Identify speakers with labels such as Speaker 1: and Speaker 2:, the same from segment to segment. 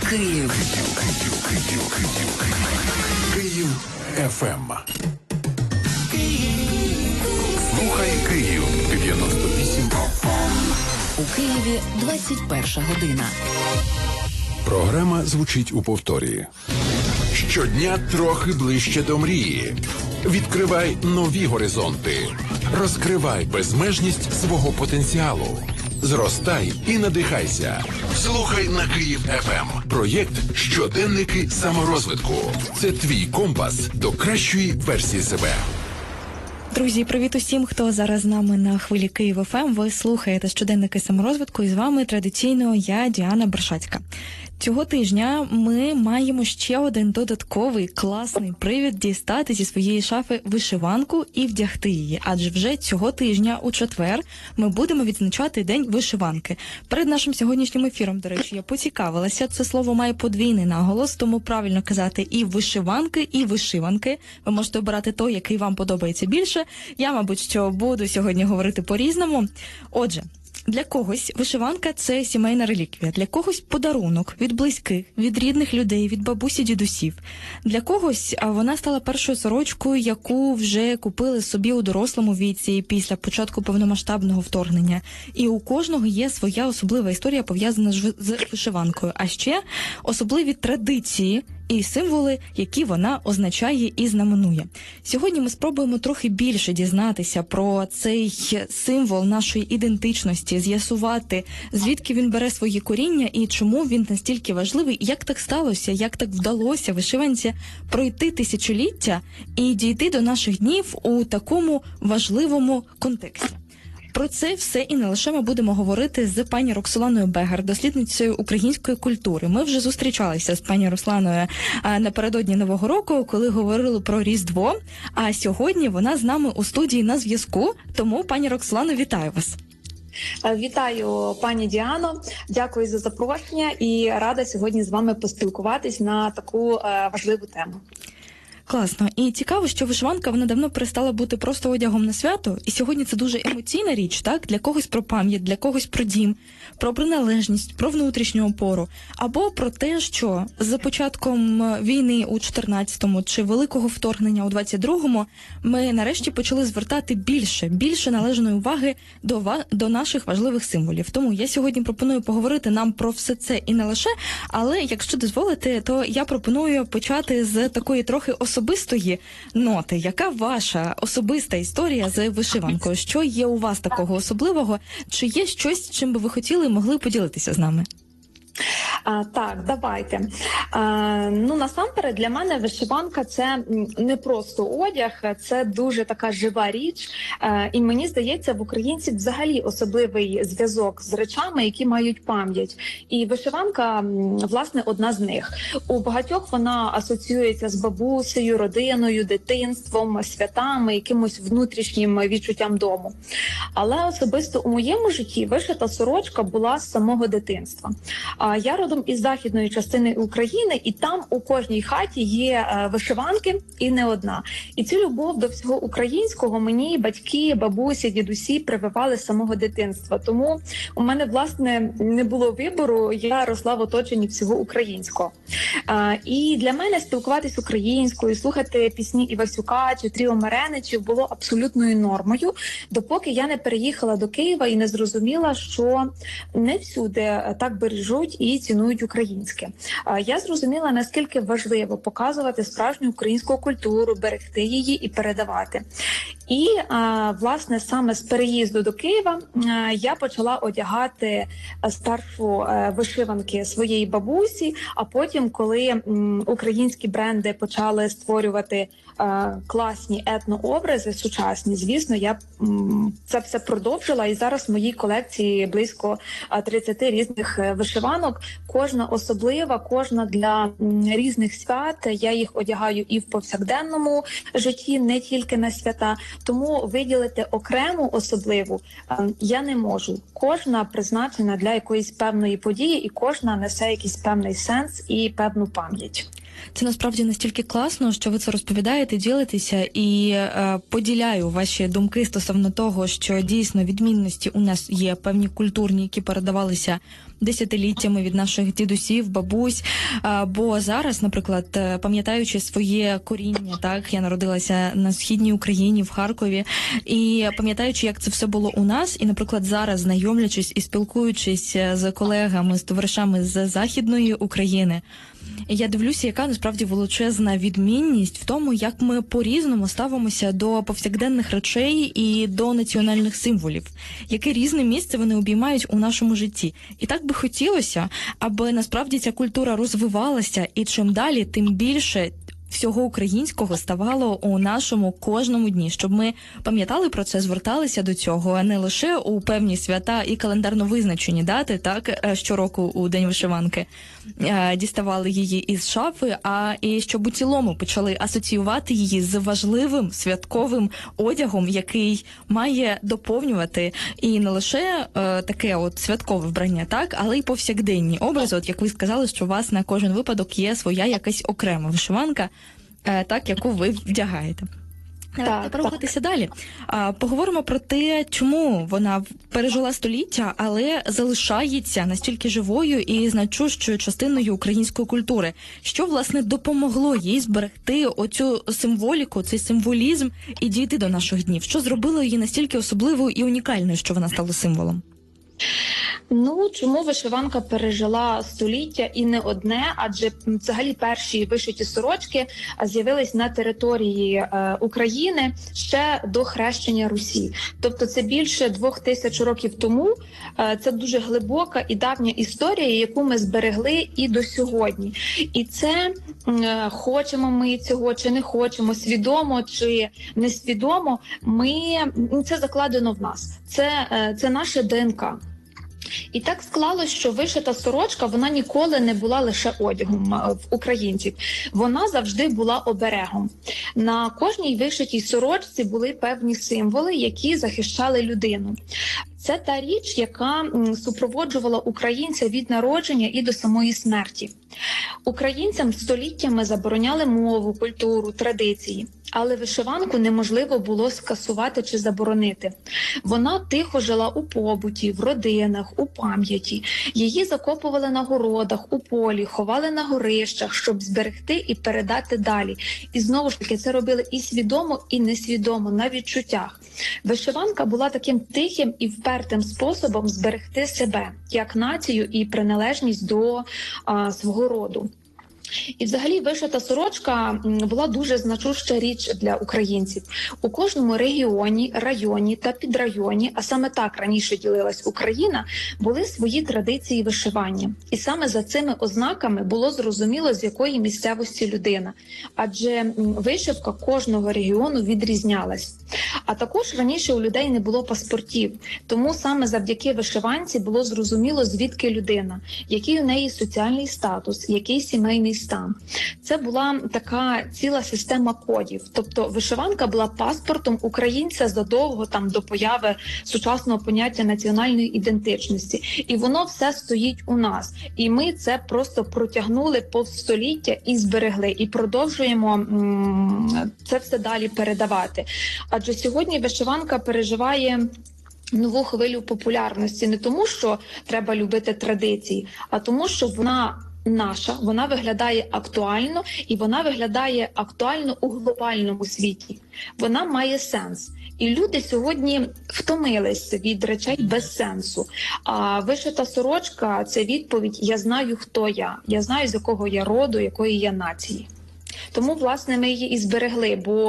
Speaker 1: Київ.
Speaker 2: Київ ФМ. Слухай Київ 98 FM.
Speaker 1: У Києві 21 година.
Speaker 2: Програма звучить у повторі. Щодня трохи ближче до мрії. Відкривай нові горизонти. Розкривай безмежність свого потенціалу. Зростай і надихайся. Слухай на Київ ФМ. Проєкт «Щоденники саморозвитку». Це твій компас до кращої версії себе.
Speaker 3: Друзі, привіт усім, хто зараз з нами на хвилі Київ ФМ. Ви слухаєте «Щоденники саморозвитку» і з вами традиційно я, Діана Бершацька. Цього тижня ми маємо ще один додатковий класний привід дістати зі своєї шафи вишиванку і вдягти її. Адже вже цього тижня, у четвер, ми будемо відзначати День вишиванки. Перед нашим сьогоднішнім ефіром, до речі, я поцікавилася. Це слово має подвійний наголос, тому правильно казати і вишиванки, і вишиванки. Ви можете обирати той, який вам подобається більше. Я, мабуть, що буду сьогодні говорити по-різному. Отже, для когось вишиванка – це сімейна реліквія, для когось подарунок від близьких, від рідних людей, від бабусі, дідусів. Для когось вона стала першою сорочкою, яку вже купили собі у дорослому віці після початку повномасштабного вторгнення. І у кожного є своя особлива історія, пов'язана з вишиванкою. А ще особливі традиції і символи, які вона означає і знаменує. Сьогодні ми спробуємо трохи більше дізнатися про цей символ нашої ідентичності, з'ясувати, звідки він бере свої коріння і чому він настільки важливий, як так сталося, як так вдалося вишиванці пройти тисячоліття і дійти до наших днів у такому важливому контексті. Про це все і не лише ми будемо говорити з пані Роксоланою Бегар, дослідницею української культури. Ми вже зустрічалися з пані Русланою напередодні Нового року, коли говорили про Різдво, а сьогодні вона з нами у студії на зв'язку. Тому, пані Роксолано, вітаю вас.
Speaker 4: Вітаю, пані Діано, дякую за запрошення і рада сьогодні з вами поспілкуватись на таку важливу тему.
Speaker 3: Класно. І цікаво, що вишиванка, вона давно перестала бути просто одягом на свято, і сьогодні це дуже емоційна річ, так? Для когось про пам'ять, для когось про дім, про приналежність, про внутрішню опору, або про те, що за початком війни у 14-му чи великого вторгнення у 22-му ми нарешті почали звертати більше належної уваги до наших важливих символів. Тому я сьогодні пропоную поговорити нам про все це і не лише, але якщо дозволите, то я пропоную почати з такої трохи особистої ноти. Яка ваша особиста історія з вишиванкою? Що є у вас такого особливого? Чи є щось, чим би ви хотіли і могли поділитися з нами?
Speaker 4: Так, давайте. Насамперед, для мене вишиванка – це не просто одяг, це дуже така жива річ. І мені здається, в українців взагалі особливий зв'язок з речами, які мають пам'ять. І вишиванка, власне, одна з них. У багатьох вона асоціюється з бабусею, родиною, дитинством, святами, якимось внутрішнім відчуттям дому. Але особисто у моєму житті вишита сорочка була з самого дитинства. Я родом із західної частини України, і там у кожній хаті є вишиванки, і не одна. І цю любов до всього українського мені батьки, бабусі, дідусі прививали з самого дитинства. Тому у мене, власне, не було вибору, я росла в оточенні всього українського. І для мене спілкуватись українською, слухати пісні Івасюка чи Тріо Мареничів було абсолютною нормою, допоки я не переїхала до Києва і не зрозуміла, що не всюди так бережуть і цінують українське. Я зрозуміла, наскільки важливо показувати справжню українську культуру, берегти її і передавати. І, власне, саме з переїзду до Києва я почала одягати старшу вишиванки своєї бабусі, а потім, коли українські бренди почали створювати класні етнообрази сучасні, звісно, я це все продовжила, і зараз в моїй колекції близько 30 різних вишиванок. Кожна особлива, кожна для різних свят. Я їх одягаю і в повсякденному житті, не тільки на свята. Тому виділити окрему особливу я не можу. Кожна призначена для якоїсь певної події, і кожна несе якийсь певний сенс і певну пам'ять.
Speaker 3: Це насправді настільки класно, що ви це розповідаєте, ділитеся, і поділяю ваші думки стосовно того, що дійсно відмінності у нас є певні культурні, які передавалися десятиліттями від наших дідусів, бабусь. Бо зараз, наприклад, пам'ятаючи своє коріння, так, я народилася на східній Україні, в Харкові, і пам'ятаючи, як це все було у нас, і, наприклад, зараз, знайомлячись і спілкуючись з колегами, з товаришами з Західної України, я дивлюся, яка насправді величезна відмінність в тому, як ми по-різному ставимося до повсякденних речей і до національних символів, яке різне місце вони обіймають у нашому житті. І так би хотілося, аби насправді ця культура розвивалася, і чим далі, тим більше всього українського ставало у нашому кожному дні, щоб ми пам'ятали про це, зверталися до цього, а не лише у певні свята і календарно визначені дати, так, щороку у День вишиванки діставали її із шафи, а і щоб у цілому почали асоціювати її з важливим святковим одягом, який має доповнювати і не лише таке от святкове вбрання, так, але й повсякденні образи. От як ви сказали, що у вас на кожен випадок є своя якась окрема вишиванка, так, яку ви вдягаєте. Тепер рухатися далі. Поговоримо про те, чому вона пережила століття, але залишається настільки живою і значущою частиною української культури. Що, власне, допомогло їй зберегти оцю символіку, цей символізм і дійти до наших днів? Що зробило її настільки особливою і унікальною, що вона стала символом?
Speaker 4: Ну, чому вишиванка пережила століття і не одне, адже взагалі перші вишиті сорочки з'явились на території України ще до хрещення Русі. Тобто це більше 2000 років тому. Це дуже глибока і давня історія, яку ми зберегли і до сьогодні. І це, хочемо ми цього чи не хочемо, свідомо чи несвідомо, це закладено в нас. Це наше ДНК. І так склалось, що вишита сорочка, вона ніколи не була лише одягом в українців. Вона завжди була оберегом. На кожній вишитій сорочці були певні символи, які захищали людину. Це та річ, яка супроводжувала українця від народження і до самої смерті. Українцям століттями забороняли мову, культуру, традиції. Але вишиванку неможливо було скасувати чи заборонити. Вона тихо жила у побуті, в родинах, у пам'яті. Її закопували на городах, у полі, ховали на горищах, щоб зберегти і передати далі. І знову ж таки, це робили і свідомо, і несвідомо, на відчуттях. Вишиванка була таким тихим і впертим способом зберегти себе, як націю і приналежність до свого роду. І взагалі вишита сорочка була дуже значуща річ для українців. У кожному регіоні, районі та підрайоні, а саме так раніше ділилась Україна, були свої традиції вишивання. І саме за цими ознаками було зрозуміло, з якої місцевості людина. Адже вишивка кожного регіону відрізнялась. А також раніше у людей не було паспортів, тому саме завдяки вишиванці було зрозуміло, звідки людина, який у неї соціальний статус, який сімейний стан. Це була така ціла система кодів. Тобто вишиванка була паспортом українця задовго до появи сучасного поняття національної ідентичності. І воно все стоїть у нас. І ми це просто протягнули повз століття і зберегли. І продовжуємо це все далі передавати. Адже сьогодні вишиванка переживає нову хвилю популярності не тому, що треба любити традиції, а тому, що вона наша, вона виглядає актуально, і вона виглядає актуально у глобальному світі. Вона має сенс. І люди сьогодні втомилися від речей без сенсу. А вишита сорочка – це відповідь «я знаю, хто я знаю, з якого я роду, якої я нації». Тому, власне, ми її і зберегли, бо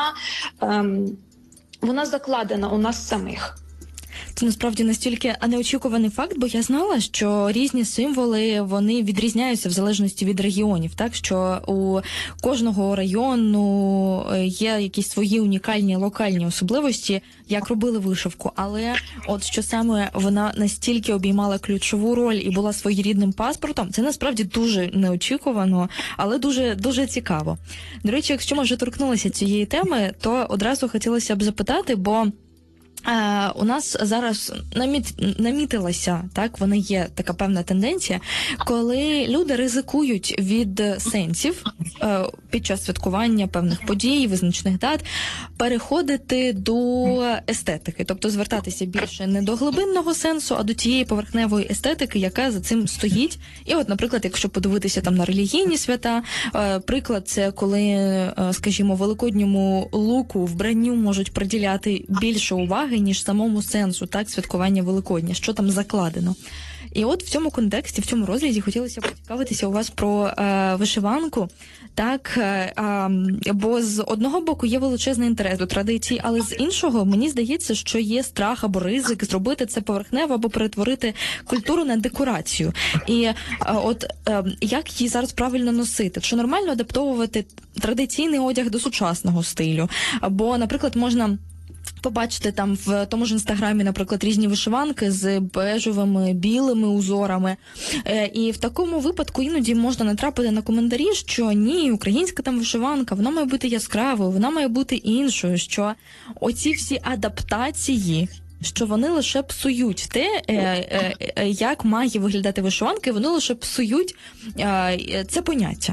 Speaker 4: вона закладена у нас самих.
Speaker 3: Це насправді настільки неочікуваний факт, бо я знала, що різні символи, вони відрізняються в залежності від регіонів, так? Що у кожного району є якісь свої унікальні локальні особливості, як робили вишивку. Але от що саме вона настільки обіймала ключову роль і була своєрідним паспортом, це насправді дуже неочікувано, але дуже, дуже цікаво. До речі, якщо ми вже торкнулися цієї теми, то одразу хотілося б запитати, бо у нас зараз намітилася, так, вона є така певна тенденція, коли люди ризикують від сенсів під час святкування певних подій, визначених дат, переходити до естетики, тобто звертатися більше не до глибинного сенсу, а до тієї поверхневої естетики, яка за цим стоїть. І от, наприклад, якщо подивитися там на релігійні свята, приклад це коли, скажімо, великодньому луку, вбранню можуть приділяти більше уваги, ніж самому сенсу, так, святкування Великодня, що там закладено. І от в цьому контексті, в цьому розгляді хотілося поцікавитися у вас про вишиванку, так, бо з одного боку є величезний інтерес до традицій, але з іншого, мені здається, що є страх або ризик зробити це поверхнево або перетворити культуру на декорацію. І от як її зараз правильно носити? Чи нормально адаптовувати традиційний одяг до сучасного стилю? Або, наприклад, можна побачити там в тому ж інстаграмі, наприклад, різні вишиванки з бежевими, білими узорами. І в такому випадку іноді можна натрапити на коментарі, що ні, українська там вишиванка, вона має бути яскравою, вона має бути іншою, що оці всі адаптації, що вони лише псують те, як має виглядати вишиванка, і вони лише псують це поняття.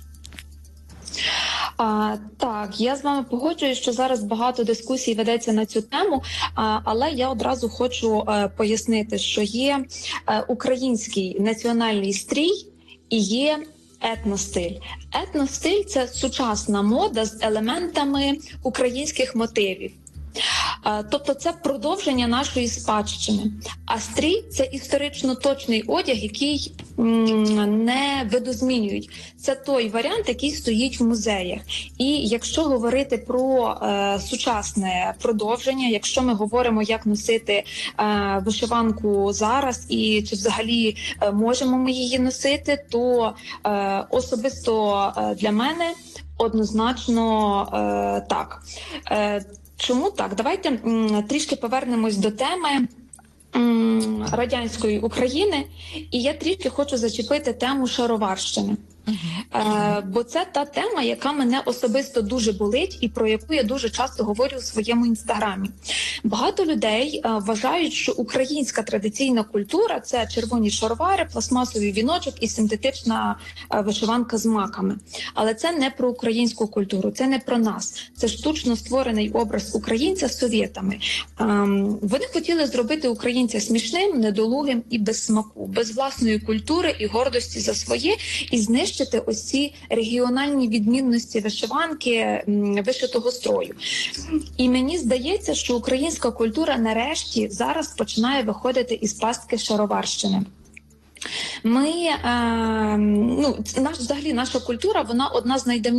Speaker 4: Так, я з вами погоджуюсь, що зараз багато дискусій ведеться на цю тему, але я одразу хочу пояснити, що є український національний стрій і є етностиль. Етностиль – це сучасна мода з елементами українських мотивів. Тобто це продовження нашої спадщини. А стрій – це історично точний одяг, який не видозмінюють. Це той варіант, який стоїть в музеях. І якщо говорити про сучасне продовження, якщо ми говоримо, як носити вишиванку зараз і чи взагалі можемо ми її носити, то особисто для мене однозначно так. Чому так? Давайте трішки повернемось до теми радянської України, і я трішки хочу зачепити тему шароварщини. Бо це та тема, яка мене особисто дуже болить і про яку я дуже часто говорю у своєму інстаграмі. Багато людей вважають, що українська традиційна культура – це червоні шаровари, пластмасовий віночок і синтетична вишиванка з маками. Але це не про українську культуру, це не про нас. Це штучно створений образ українця совєтами. Вони хотіли зробити українця смішним, недолугим і без смаку, без власної культури і гордості за своє, і знищити ось ці регіональні відмінності вишиванки, вишитого строю. І мені здається, що українська культура нарешті зараз починає виходити із пастки шароварщини. Взагалі наша культура, вона одна з найдавніших